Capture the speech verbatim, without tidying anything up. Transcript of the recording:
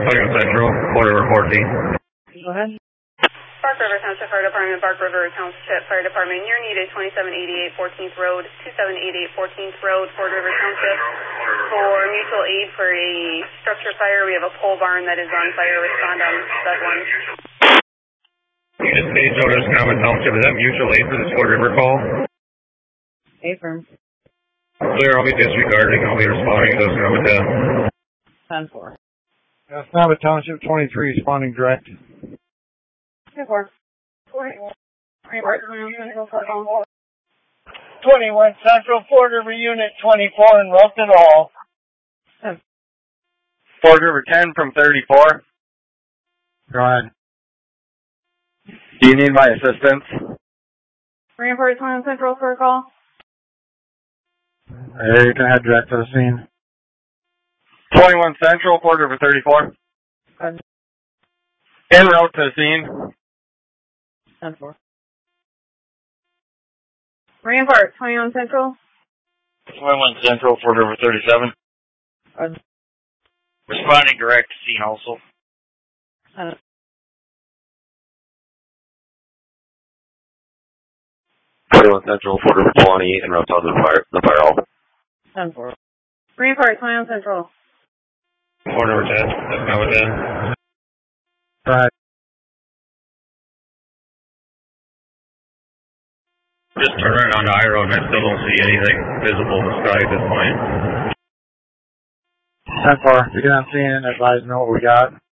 twenty-one Central, Fort River fourteen. Go ahead. Bark River Township Fire Department, Bark River Township Fire Department, you're needed twenty-seven eighty-eight fourteenth Road, twenty-seven eighty-eight fourteenth Road, Fort River Township, for mutual aid for a structure fire. We have a pole barn that is on fire. Respond on that one. Unit Stage Otis, Common Township, is that mutual aid for this Fort River call? Affirm. Clear, I'll be disregarding, I'll be responding to those number ten. ten four. Uh, Snobba Township twenty-three, responding direct. ten four. twenty-one Central, Fort River Unit twenty-four, and Rockton Hall. Fort River ten from thirty-four. Go ahead. Do you need my assistance? Reinforce twenty-one Central for a call. There, you can head direct to the scene. twenty-one Central, Fort River thirty-four. Good. En route to the scene. ten four. Reinforce twenty-one Central. twenty-one Central, Fort River thirty-seven. Good. Responding direct to scene also. Uh, twenty-one Central, Fort River twenty, en route to the fire, the fire hall. ten four. Reinforce twenty-one Central. Fort River ten, that's number ten. Go ahead. Just turn right onto I Road and I still don't see anything visible in the sky at this point. ten four, if you're on scene, advise me what we got.